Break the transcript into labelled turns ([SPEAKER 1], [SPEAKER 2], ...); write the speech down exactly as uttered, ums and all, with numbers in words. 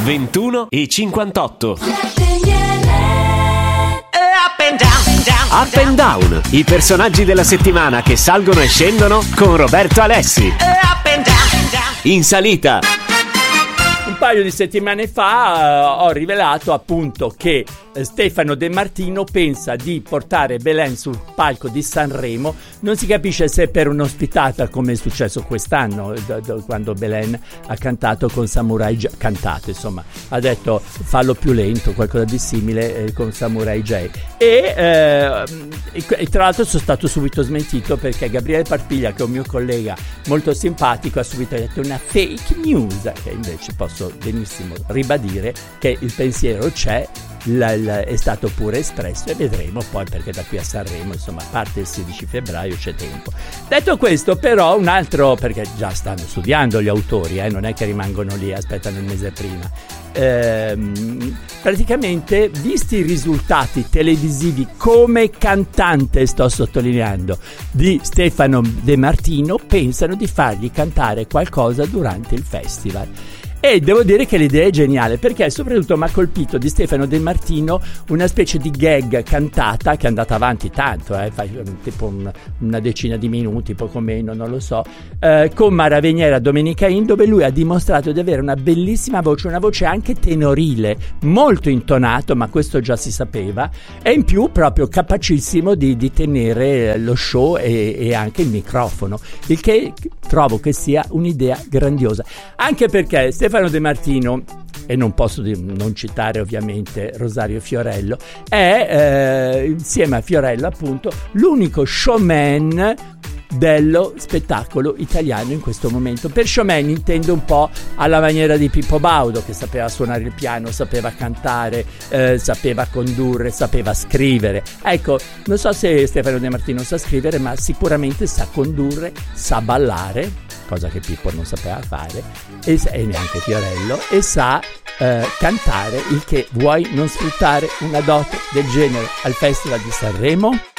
[SPEAKER 1] ventuno e cinquantotto.
[SPEAKER 2] Up and Down, i personaggi della settimana che salgono e scendono con Roberto Alessi. In salita.
[SPEAKER 3] Un paio di settimane fa uh, ho rivelato appunto che uh, Stefano De Martino pensa di portare Belen sul palco di Sanremo. Non si capisce se per un'ospitata, come è successo quest'anno d- d- quando Belen ha cantato con Samurai J. Cantato, insomma, ha detto fallo più lento, qualcosa di simile eh, con Samurai J. E, eh, e, e tra l'altro sono stato subito smentito perché Gabriele Parpiglia, che è un mio collega molto simpatico, ha subito detto una fake news, che invece posso benissimo ribadire che il pensiero c'è, la, la, è stato pure espresso e vedremo poi, perché da qui a Sanremo insomma parte il sedici febbraio, c'è tempo. Detto questo, però, un altro, perché già stanno studiando gli autori, eh, non è che rimangono lì, aspettano il mese prima. Ehm, praticamente, visti i risultati televisivi come cantante, sto sottolineando, di Stefano De Martino, pensano di fargli cantare qualcosa durante il festival. E devo dire che l'idea è geniale, perché soprattutto mi ha colpito di Stefano De Martino una specie di gag cantata che è andata avanti tanto, eh, tipo un, una decina di minuti, poco meno, non lo so, eh, con Mara Veniera, Domenica In, dove lui ha dimostrato di avere una bellissima voce, una voce anche tenorile, molto intonato, ma questo già si sapeva, e in più proprio capacissimo di, di tenere lo show e, e anche il microfono, il che trovo che sia un'idea grandiosa, anche perché Stefano De Martino, e non posso non citare ovviamente Rosario Fiorello, è eh, insieme a Fiorello appunto l'unico showman dello spettacolo italiano in questo momento. Per showman intendo un po' alla maniera di Pippo Baudo, che sapeva suonare il piano, sapeva cantare, eh, sapeva condurre, sapeva scrivere. Ecco, non so se Stefano De Martino sa scrivere, ma sicuramente sa condurre, sa ballare, cosa che Pippo non sapeva fare, e, e neanche Fiorello, e sa eh, cantare, il che vuoi non sfruttare una dote del genere al Festival di Sanremo?